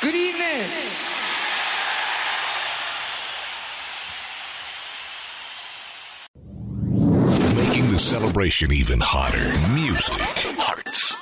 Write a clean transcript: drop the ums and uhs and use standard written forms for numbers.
Good evening. Making the celebration even hotter. Music, hearts,